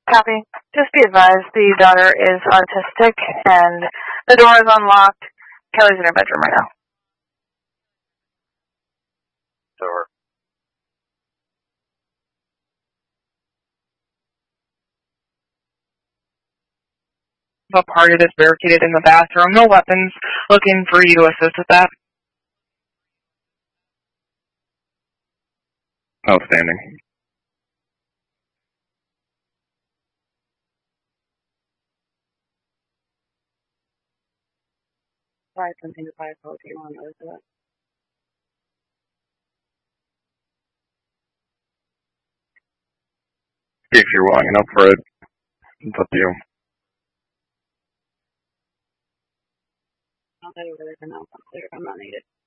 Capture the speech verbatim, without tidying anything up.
Copy. Just be advised, the daughter is autistic, and the door is unlocked. Kelly's in her bedroom right now. Door. A party that's barricaded in the bathroom. No weapons. Looking for you to assist with that. Outstanding. Five something to five oh, do you want to know that? If you're willing enough for it, it's up to you. I'll tell you where they're now. I'm clear. I'm not needed.